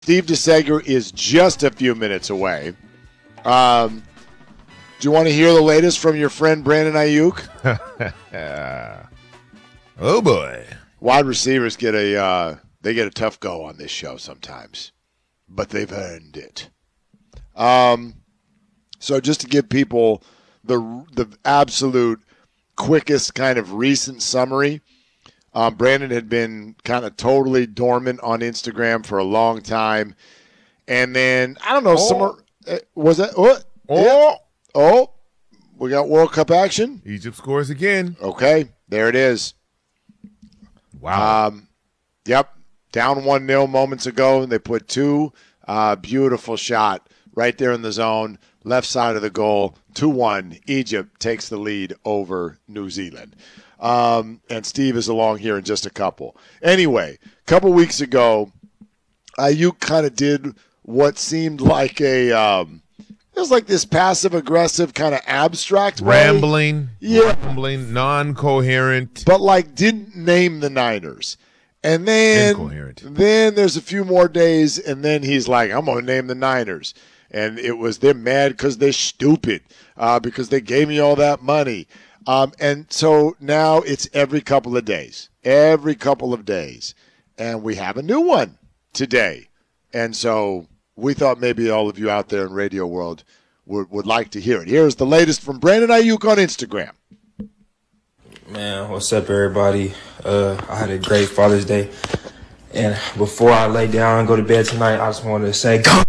Steve DeSager is just a few minutes away. Do you want to hear the latest from your friend Brandon Ayuk? Oh boy! Wide receivers get a tough go on this show sometimes, but they've earned it. So just to give people the absolute quickest kind of recent summary. Brandon had been kind of totally dormant on Instagram for a long time. And then, I don't know, was that? We got World Cup action. Egypt scores again. Okay, there it is. Wow. Yep, down 1-0 moments ago. They put two. Beautiful shot right there in the zone, left side of the goal. 2-1. Egypt takes the lead over New Zealand. And Steve is along here in just a couple. Anyway, a couple weeks ago, Ayuk kind of did what seemed like it was like this passive-aggressive kind of abstract Rambling, way. non-coherent. But like didn't name the Niners. And then there's a few more days, and then he's like, I'm going to name the Niners. And they're mad because they're stupid, because they gave me all that money. And so now it's every couple of days. And we have a new one today. And so we thought maybe all of you out there in radio world would like to hear it. Here's the latest from Brandon Ayuk on Instagram. Man, what's up, everybody? I had a great Father's Day. And before I lay down and go to bed tonight, I just wanted to say, go!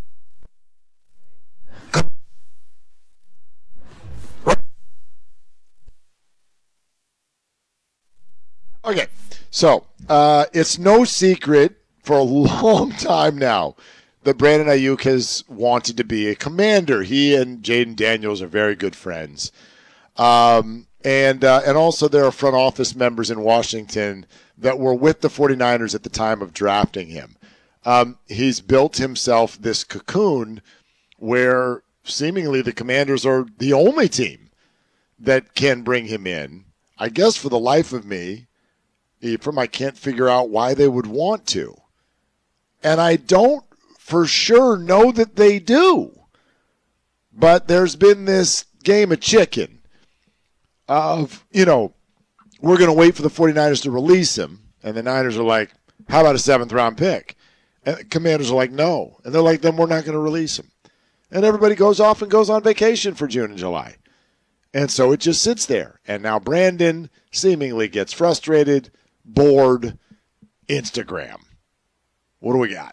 Okay, so it's no secret for a long time now that Brandon Ayuk has wanted to be a Commander. He and Jaden Daniels are very good friends. And also there are front office members in Washington that were with the 49ers at the time of drafting him. He's built himself this cocoon where seemingly the Commanders are the only team that can bring him in. I guess for the life of me, Ephraim, I can't figure out why they would want to. And I don't for sure know that they do. But there's been this game of chicken of, we're going to wait for the 49ers to release him. And the Niners are like, how about a 7th-round pick? And the Commanders are like, no. And they're like, then we're not going to release him. And everybody goes off and goes on vacation for June and July. And so it just sits there. And now Brandon seemingly gets frustrated, bored, Instagram. What do we got?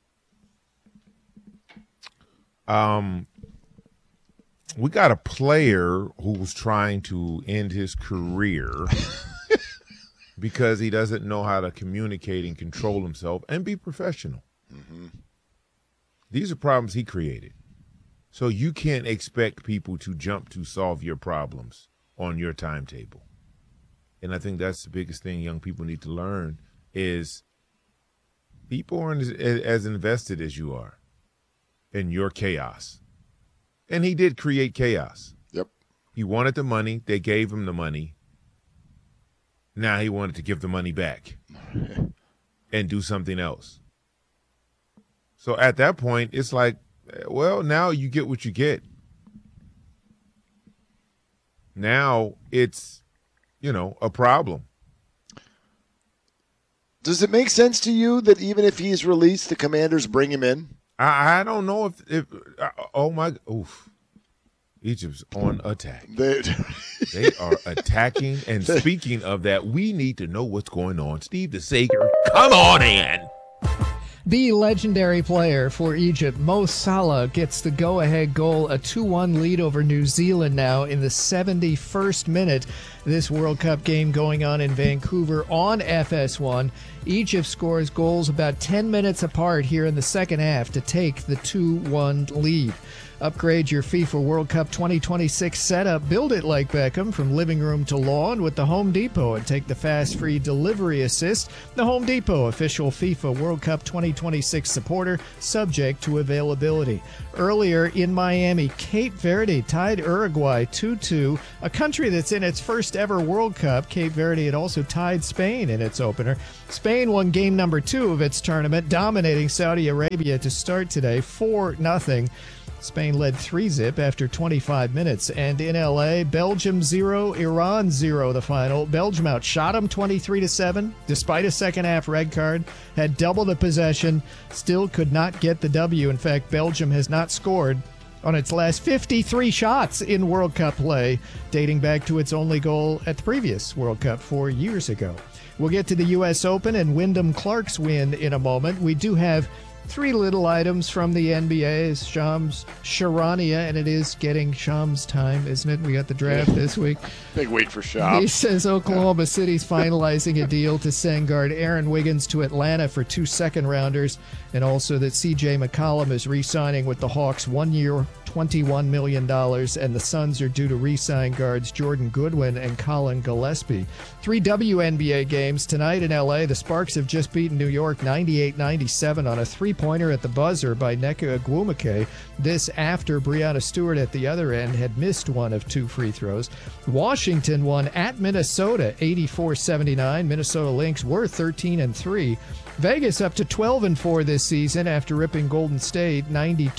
We got a player who's trying to end his career because he doesn't know how to communicate and control himself and be professional. Mm-hmm. These are problems he created. So you can't expect people to jump to solve your problems on your timetable. And I think that's the biggest thing young people need to learn is people aren't as invested as you are in your chaos. And he did create chaos. Yep. He wanted the money. They gave him the money. Now he wanted to give the money back and do something else. So at that point, it's like, well, now you get what you get. Now it's, a problem. Does it make sense to you that even if he's released, the Commanders bring him in? I don't know if oh my, oof. Egypt's on attack. They are attacking. And speaking of that, we need to know what's going on. Steve DeSager, come on in. The legendary player for Egypt, Mo Salah, gets the go-ahead goal, a 2-1 lead over New Zealand now in the 71st minute. This World Cup game going on in Vancouver on FS1. Egypt scores goals about 10 minutes apart here in the second half to take the 2-1 lead. Upgrade your FIFA World Cup 2026 setup. Build it like Beckham from living room to lawn with the Home Depot and take the fast free delivery assist. The Home Depot, official FIFA World Cup 2026 supporter, subject to availability. Earlier in Miami, Cape Verde tied Uruguay 2-2, a country that's in its first first ever World Cup, Cape Verde had also tied Spain in its opener. Spain won game number 2 of its tournament, dominating Saudi Arabia to start today 4-0. Spain led 3-0 after 25 minutes. And in LA, Belgium 0, Iran 0 the final. Belgium outshot them 23-7, despite a second half red card, had double the possession, still could not get the W. In fact, Belgium has not scored on its last 53 shots in World Cup play, dating back to its only goal at the previous World Cup 4 years ago. We'll get to the U.S. Open and Wyndham Clark's win in a moment. We do have 3 little items from the NBA. It's Shams Charania, and it is getting Shams time, isn't it? We got the draft this week. Big week for He Shams. says Oklahoma City's finalizing a deal to send guard Aaron Wiggins to Atlanta for 2 second-rounders, and also that C.J. McCollum is re-signing with the Hawks 1 year, $21 million, and the Suns are due to re-sign guards Jordan Goodwin and Colin Gillespie. 3 WNBA games tonight in L.A. The Sparks have just beaten New York 98-97 on a three-pointer at the buzzer by Nneka Ogwumike. This after Breanna Stewart at the other end had missed one of 2 free throws. Washington won at Minnesota 84-79. Minnesota Lynx were 13-3. Vegas up to 12-4 this season after ripping Golden State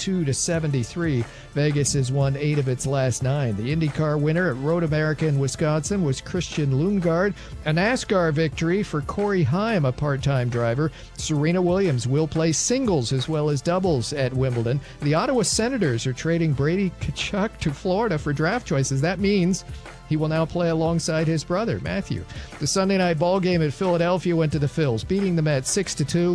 92-73. Vegas has won 8 of its last 9. The IndyCar winner at Road America in Wisconsin was Christian Lundgaard. A NASCAR victory for Corey Heim, a part-time driver. Serena Williams will play singles as well as doubles at Wimbledon. The Ottawa Senators are trading Brady Tkachuk to Florida for draft choices. That means he will now play alongside his brother, Matthew. The Sunday night ball game at Philadelphia went to the Phils, beating the Mets 6-2.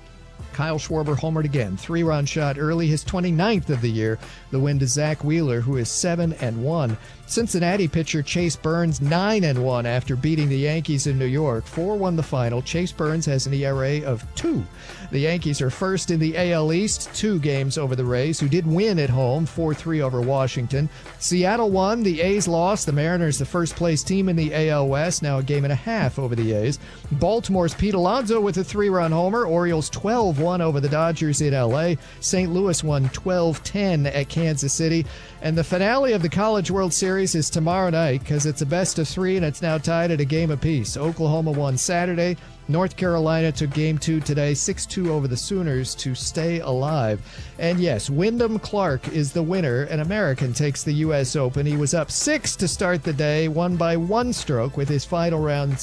Kyle Schwarber homered again. 3-run shot early, his 29th of the year. The win to Zach Wheeler, who is 7-1. Cincinnati pitcher Chase Burns 9-1 after beating the Yankees in New York. 4-1 the final. Chase Burns has an ERA of 2. The Yankees are first in the AL East, 2 games over the Rays, who did win at home, 4-3 over Washington. Seattle won, the A's lost. The Mariners, the first place team in the AL West, now a game and a half over the A's. Baltimore's Pete Alonso with a 3-run homer. Orioles 12-1 over the Dodgers in LA. St. Louis won 12-10 at Kansas City. And the finale of the College World Series is tomorrow night because it's a best of 3 and it's now tied at a game apiece. Oklahoma won Saturday. North Carolina took game 2 today, 6-2 over the Sooners to stay alive. And yes, Wyndham Clark is the winner. An American takes the U.S. Open. He was up 6 to start the day, won by 1 stroke with his final round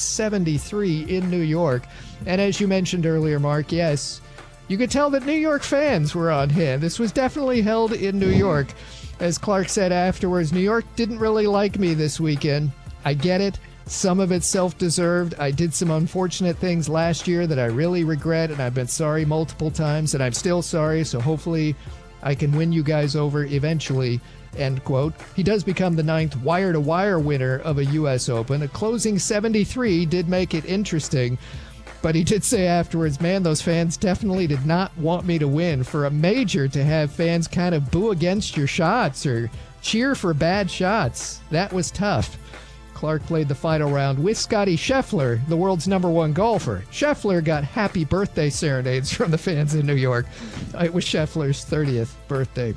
73 in New York. And as you mentioned earlier, Mark, yes, you could tell that New York fans were on hand. This was definitely held in New York. As Clark said afterwards, New York didn't really like me this weekend. I get it. Some of it's self-deserved. I did some unfortunate things last year that I really regret, and I've been sorry multiple times, and I'm still sorry, so hopefully I can win you guys over eventually, end quote. He does become the 9th wire-to-wire winner of a U.S. Open. A closing 73 did make it interesting, but he did say afterwards, man, those fans definitely did not want me to win. For a major to have fans kind of boo against your shots or cheer for bad shots, that was tough. Clark played the final round with Scottie Scheffler, the world's #1 golfer. Scheffler got happy birthday serenades from the fans in New York. It was Scheffler's 30th birthday.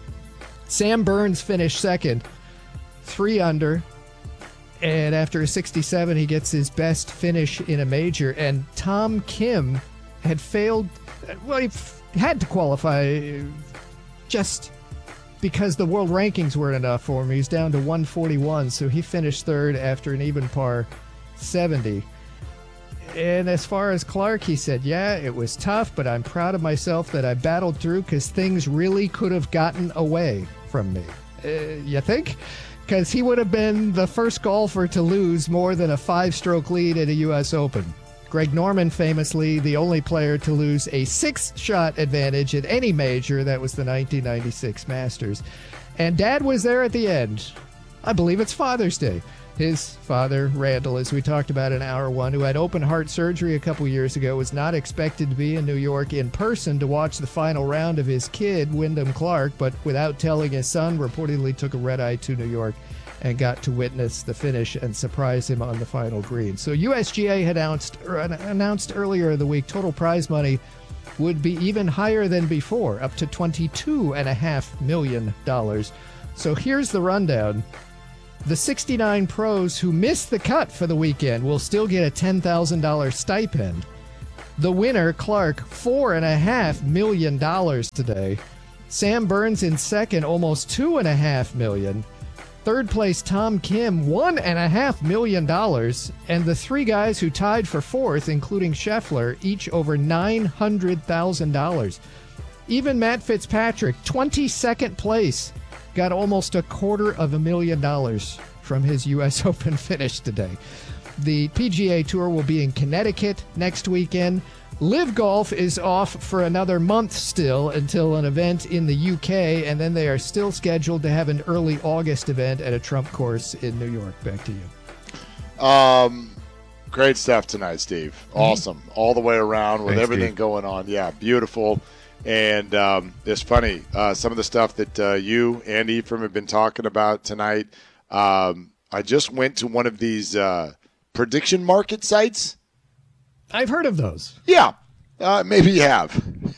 Sam Burns finished second, 3 under. And after a 67, he gets his best finish in a major. And Tom Kim had failed. Well, he had to qualify just because the world rankings weren't enough for him. He's down to 141, so he finished 3rd after an even par 70. And as far as Clark, he said, yeah, it was tough, but I'm proud of myself that I battled through because things really could have gotten away from me. You think? Because he would have been the first golfer to lose more than a 5-stroke lead at a U.S. Open. Greg Norman, famously, the only player to lose a 6-shot advantage at any major. That was the 1996 Masters. And Dad was there at the end. I believe it's Father's Day. His father, Randall, as we talked about in Hour 1, who had open heart surgery a couple years ago, was not expected to be in New York in person to watch the final round of his kid, Wyndham Clark, but without telling his son, reportedly took a red-eye to New York and got to witness the finish and surprise him on the final green. So USGA had announced earlier in the week total prize money would be even higher than before, up to $22.5 million. So here's the rundown. The 69 pros who missed the cut for the weekend will still get a $10,000 stipend. The winner, Clark, $4.5 million today. Sam Burns in second, almost $2.5 million. Third place, Tom Kim, $1.5 million. And the three guys who tied for fourth, including Scheffler, each over $900,000. Even Matt Fitzpatrick, 22nd place, got almost $250,000 from his U.S. Open finish today. The PGA Tour will be in Connecticut next weekend. Live Golf is off for another month still until an event in the UK, and then they are still scheduled to have an early August event at a Trump course in New York. Back to you. Great stuff tonight, Steve. Awesome. All the way around with Thanks, everything Steve. going on. Yeah, beautiful. And it's funny, some of the stuff that you and Ephraim have been talking about tonight. I just went to one of these prediction market sites. I've heard of those. Yeah, maybe you have.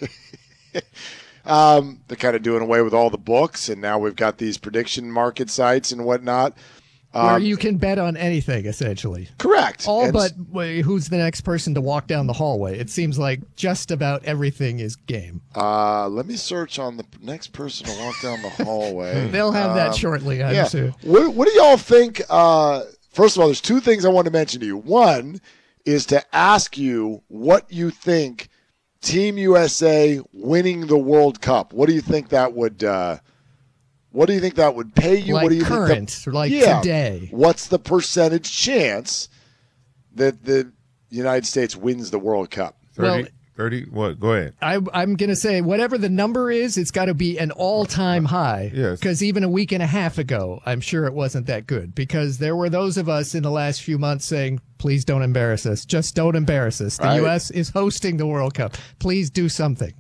They're kind of doing away with all the books, and now we've got these prediction market sites and whatnot. Where you can bet on anything, essentially. Correct. All And but who's the next person to walk down the hallway. It seems like just about everything is game. let me search on the next person to walk down the hallway. They'll have that shortly, I'm sure. What do y'all think? First of all, there's two things I want to mention to you. One is to ask you what you think Team USA winning the World Cup. What do you think that would? What do you think that would pay you? Like what do you current, think like today. What's the percentage chance that the United States wins the World Cup? 30, what? Go ahead. I'm going to say whatever the number is, it's got to be an all-time high. Yes. Because even a week and a half ago, I'm sure it wasn't that good. Because there were those of us in the last few months saying, please don't embarrass us. Just don't embarrass us. The Right. U.S. is hosting the World Cup. Please do something.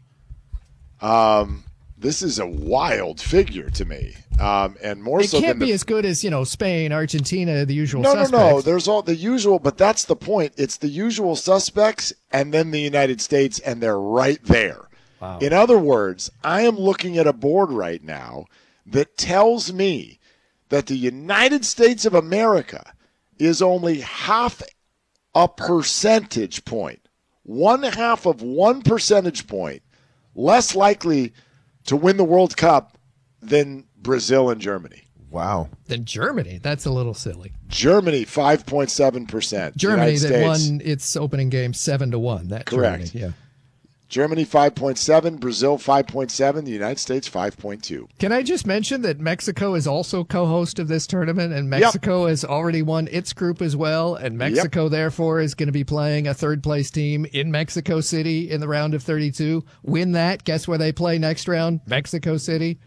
This is a wild figure to me, and more It so can't than be the as good as, Spain, Argentina, the usual No, suspects. there's all the usual, but that's the point. It's the usual suspects and then the United States, and they're right there. Wow. In other words, I am looking at a board right now that tells me that the United States of America is only half a percentage point, 1/2 of 1 percentage point, less likely to win the World Cup than Brazil and Germany. Wow. Then Germany, that's a little silly. Germany, 5.7%. Germany United that States, won its opening game 7-1. That Correct. Germany, yeah. Germany 5.7, Brazil 5.7, the United States 5.2. Can I just mention that Mexico is also co-host of this tournament, and Mexico has already won its group as well, and Mexico therefore is going to be playing a third-place team in Mexico City in the round of 32. Win that, guess where they play next round? Mexico City.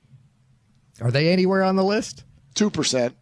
Are they anywhere on the list? 2%.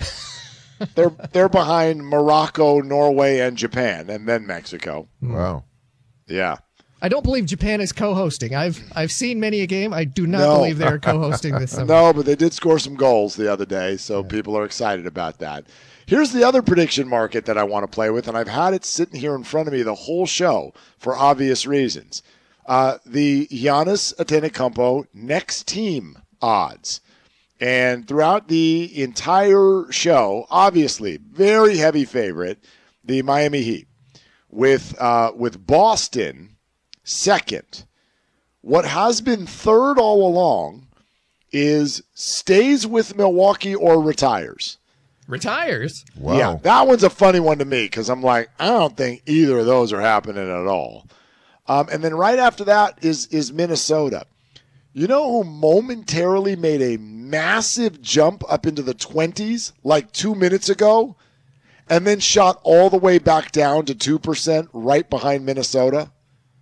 They're behind Morocco, Norway, and Japan, and then Mexico. Wow. Yeah. I don't believe Japan is co-hosting. I've seen many a game. I do not No. believe they're co-hosting this summer. No, but they did score some goals the other day, so people are excited about that. Here's the other prediction market that I want to play with, and I've had it sitting here in front of me the whole show for obvious reasons. The Giannis Antetokounmpo next team odds. And throughout the entire show, obviously, very heavy favorite, the Miami Heat, with Boston second. What has been third all along is stays with Milwaukee or retires. Retires? Wow. Yeah, that one's a funny one to me because I'm like, I don't think either of those are happening at all. And then right after that is Minnesota. You know who momentarily made a massive jump up into the 20s like 2 minutes ago and then shot all the way back down to 2% right behind Minnesota?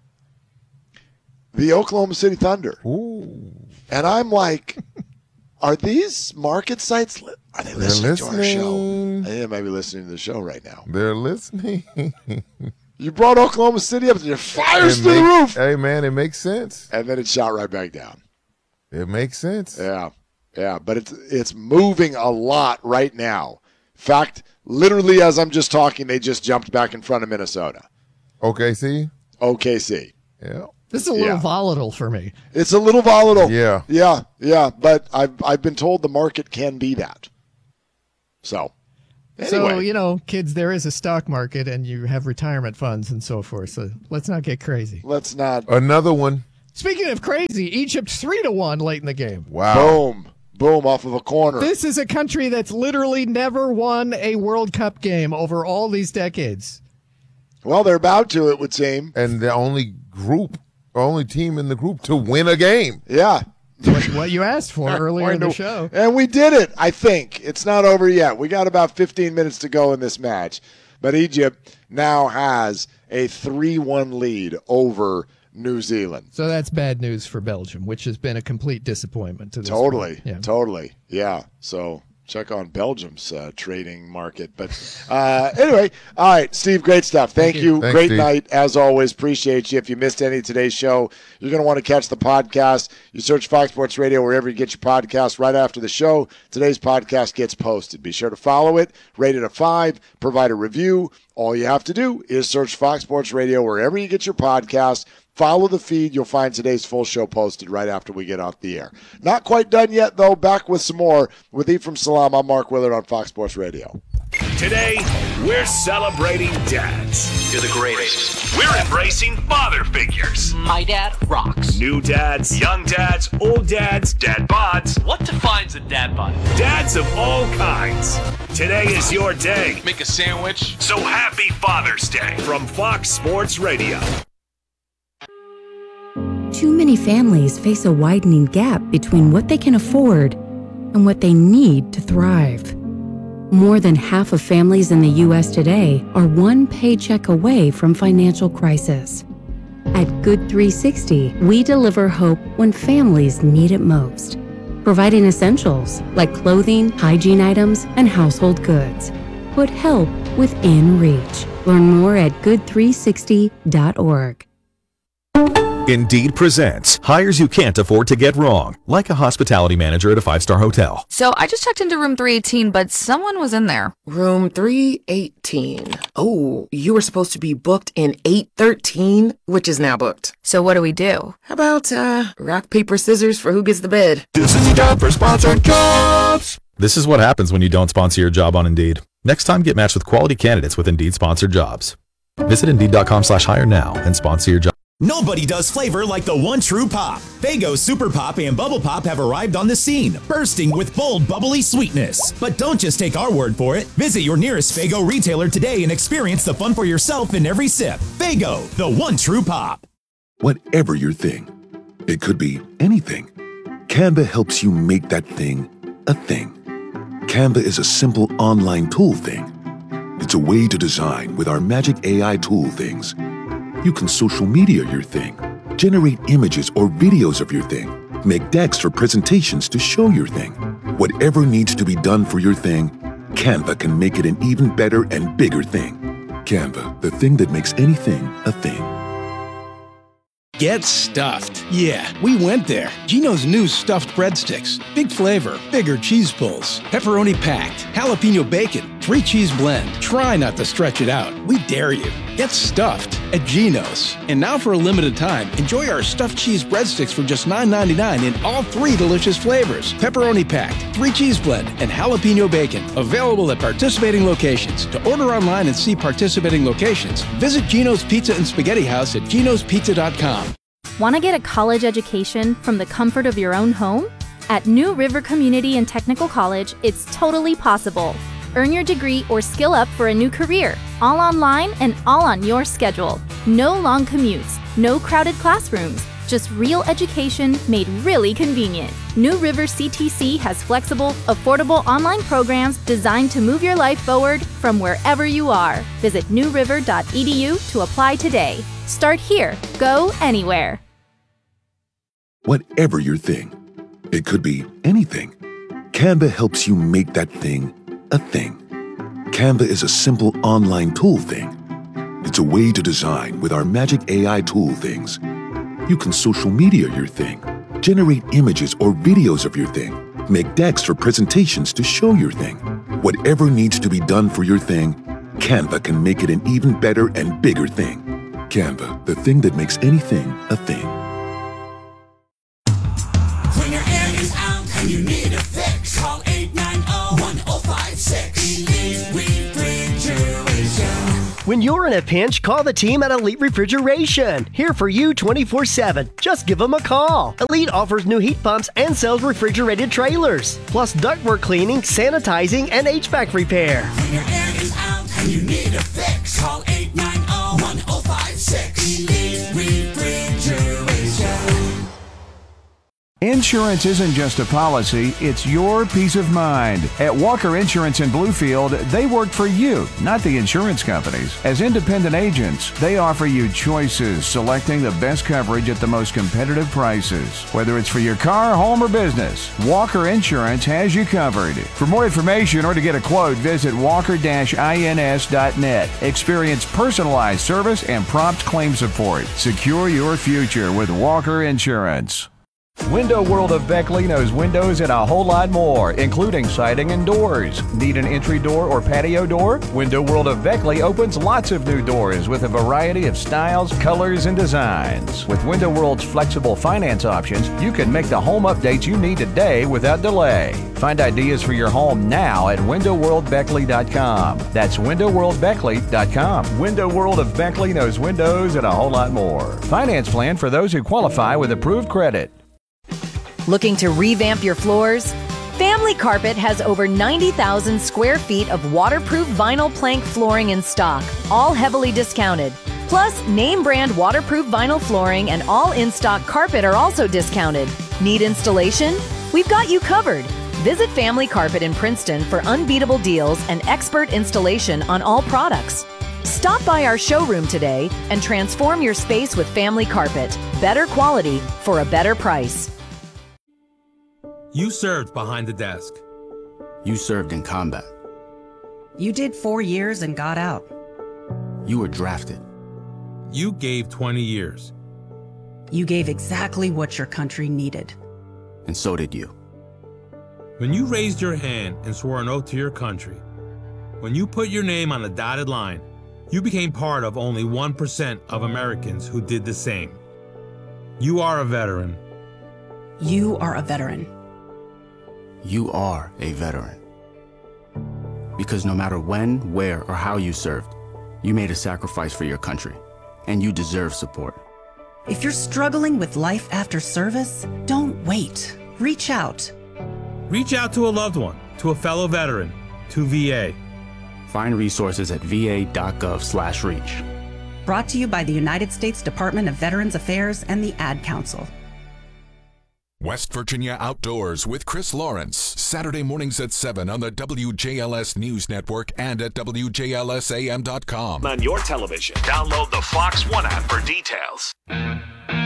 The Oklahoma City Thunder. Ooh. And I'm like, are these market sites, are they listening to our show? listening. I think they might be listening to the show right now. They're listening. You brought Oklahoma City up to your fires through the roof. Hey, man, it makes sense. And then it shot right back down. It makes sense. Yeah. Yeah. But it's moving a lot right now. In fact, literally as I'm just talking, they just jumped back in front of Minnesota. OKC? OKC. Yeah. This is a little Yeah. volatile for me. It's a little volatile. Yeah. Yeah. Yeah. But I've been told the market can be that. So, So, anyway, kids, there is a stock market and you have retirement funds and so forth. So let's not get crazy. let's not. Another one. Speaking of crazy, Egypt 3-1 late in the game. Wow. Boom off of a corner. This is a country that's literally never won a World Cup game over all these decades. Well, they're about to, it would seem. And the only team in the group to win a game. Yeah. What you asked for earlier in the show. And we did it, I think. It's not over yet. We got about 15 minutes to go in this match. But Egypt now has a 3-1 lead over New Zealand. So that's bad news for Belgium, which has been a complete disappointment to this Totally. point. Yeah. Totally. Yeah. So check on Belgium's trading market. But anyway, all right, Steve, great stuff. Thank you. Thanks, Great Steve. night, as always. Appreciate you. If you missed any of today's show, you're going to want to catch the podcast. You search Fox Sports Radio wherever you get your podcast. Right after the show, today's podcast gets posted. Be sure to follow it, rate it a 5, provide a review. All you have to do is search Fox Sports Radio wherever you get your podcast. Follow the feed. You'll find today's full show posted right after we get off the air. Not quite done yet, though. Back with some more with Ephraim Salam. I'm Mark Willard on Fox Sports Radio. Today, we're celebrating dads. You're the greatest. We're embracing father figures. My dad rocks. New dads, young dads, old dads, dad bods, What defines a dad bod? dads of all kinds. Today is your day. Make a sandwich. So happy Father's Day from Fox Sports Radio. Too many families face a widening gap between what they can afford and what they need to thrive. More than half of families in the U.S. today are one paycheck away from financial crisis. At Good 360, we deliver hope when families need it most, providing essentials like clothing, hygiene items, and household goods. Put help within reach. Learn more at good360.org. Indeed presents hires you can't afford to get wrong, like a hospitality manager at a 5-star hotel. So I just checked into room 318, but someone was in there. Room 318. Oh, you were supposed to be booked in 813, which is now booked. So what do we do? How about rock, paper, scissors for who gets the bid? This is your job for sponsored jobs. This is what happens when you don't sponsor your job on Indeed. Next time, get matched with quality candidates with Indeed sponsored jobs. Visit Indeed.com/hire now and sponsor your job. Nobody does flavor like the one true pop. Faygo Super Pop and Bubble Pop have arrived on the scene, bursting with bold, bubbly sweetness. But don't just take our word for it. Visit your nearest Faygo retailer today and experience the fun for yourself in every sip. Faygo, the one true pop. Whatever your thing, it could be anything. Canva helps you make that thing a thing. Canva is a simple online tool thing. It's a way to design with our magic AI tool things. You can social media your thing, generate images or videos of your thing, make decks or presentations to show your thing. Whatever needs to be done for your thing, Canva can make it an even better and bigger thing. Canva, the thing that makes anything a thing. Get stuffed. Yeah, we went there. Geno's new stuffed breadsticks. Big flavor, bigger cheese pulls, pepperoni packed, jalapeno bacon, 3-cheese blend. Try not to stretch it out. We dare you. Get stuffed at Geno's. And now for a limited time, enjoy our stuffed cheese breadsticks for just $9.99 in all 3 delicious flavors. Pepperoni packed, 3-cheese blend, and jalapeno bacon. Available at participating locations. To order online and see participating locations, visit Geno's Pizza and Spaghetti House at genospizza.com. Want to get a college education from the comfort of your own home? At New River Community and Technical College, it's totally possible. Earn your degree or skill up for a new career, all online and all on your schedule. No long commutes, no crowded classrooms, just real education made really convenient. New River CTC has flexible, affordable online programs designed to move your life forward from wherever you are. Visit newriver.edu to apply today. Start here, go anywhere. Whatever your thing, it could be anything. Canva helps you make that thing a thing. Canva is a simple online tool thing. It's a way to design with our magic AI tool things. You can social media your thing, generate images or videos of your thing, make decks for presentations to show your thing. Whatever needs to be done for your thing, Canva can make it an even better and bigger thing. Canva, the thing that makes anything a thing. When your air is out and you need a fix, call 890-1056. When you're in a pinch, call the team at Elite Refrigeration. Here for you 24/7. Just give them a call. Elite offers new heat pumps and sells refrigerated trailers, plus ductwork cleaning, sanitizing, and HVAC repair. When your air is out and you need a fix, call 890-1056. Elite Refrigeration. Insurance isn't just a policy, it's your peace of mind. At Walker Insurance in Bluefield, they work for you, not the insurance companies. As independent agents, they offer you choices, selecting the best coverage at the most competitive prices. Whether it's for your car, home, or business, Walker Insurance has you covered. For more information or to get a quote, visit walker-ins.net. Experience personalized service and prompt claim support. Secure your future with Walker Insurance. Window World of Beckley knows windows and a whole lot more, including siding and doors. Need an entry door or patio door? Window World of Beckley opens lots of new doors with a variety of styles, colors, and designs. With Window World's flexible finance options, you can make the home updates you need today without delay. Find ideas for your home now at windowworldbeckley.com. That's windowworldbeckley.com. Window World of Beckley knows windows and a whole lot more. Finance plan for those who qualify with approved credit. Looking to revamp your floors? Family Carpet has over 90,000 square feet of waterproof vinyl plank flooring in stock, all heavily discounted. Plus, name brand waterproof vinyl flooring and all in-stock carpet are also discounted. Need installation? We've got you covered. Visit Family Carpet in Princeton for unbeatable deals and expert installation on all products. Stop by our showroom today and transform your space with Family Carpet. Better quality for a better price. You served behind the desk. You served in combat. You did 4 years and got out. You were drafted. You gave 20 years. You gave exactly what your country needed. And so did you. When you raised your hand and swore an oath to your country, when you put your name on a dotted line, you became part of only 1% of Americans who did the same. You are a veteran. You are a veteran. You are a veteran. Because no matter when, where, or how you served, you made a sacrifice for your country, and you deserve support. If you're struggling with life after service, don't wait. Reach out. Reach out to a loved one, to a fellow veteran, to VA. Find resources at va.gov/reach. Brought to you by the United States Department of Veterans Affairs and the Ad Council. West Virginia Outdoors with Chris Lawrence, Saturday mornings at 7 on the WJLS News Network and at WJLSAM.com. On your television, download the Fox One app for details.